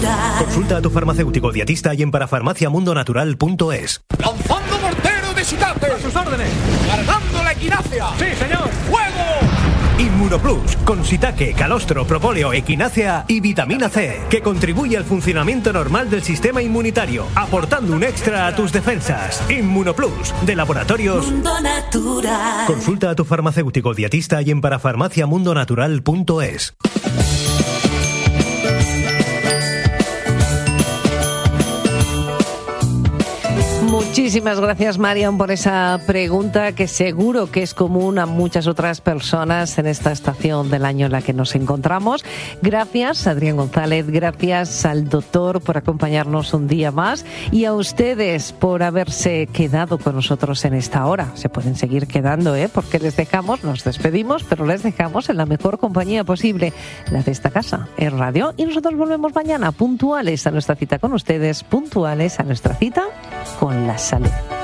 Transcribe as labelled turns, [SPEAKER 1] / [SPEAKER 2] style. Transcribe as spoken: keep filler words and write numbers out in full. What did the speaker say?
[SPEAKER 1] Consulta a tu farmacéutico dietista y en parafarmacia mundo natural punto es.
[SPEAKER 2] ¡Lanzando mortero de shiitake!
[SPEAKER 3] ¡A sus órdenes!
[SPEAKER 2] ¡Cargando la equinacia!
[SPEAKER 3] ¡Sí, señor!
[SPEAKER 2] ¡Fuego!
[SPEAKER 1] Inmunoplus, con shiitake, calostro, propóleo, equinácea y vitamina C, que contribuye al funcionamiento normal del sistema inmunitario, aportando un extra a tus defensas. Inmunoplus, de Laboratorios
[SPEAKER 4] Mundo Natural.
[SPEAKER 1] Consulta a tu farmacéutico dietista y en parafarmacia mundo natural punto es.
[SPEAKER 5] Muchísimas gracias, Marian, por esa pregunta que seguro que es común a muchas otras personas en esta estación del año en la que nos encontramos. Gracias, Adrián González, gracias al doctor por acompañarnos un día más y a ustedes por haberse quedado con nosotros en esta hora. Se pueden seguir quedando, ¿eh? Porque les dejamos, nos despedimos, pero les dejamos en la mejor compañía posible, la de esta casa, en radio, y nosotros volvemos mañana puntuales a nuestra cita con ustedes, puntuales a nuestra cita con la salud.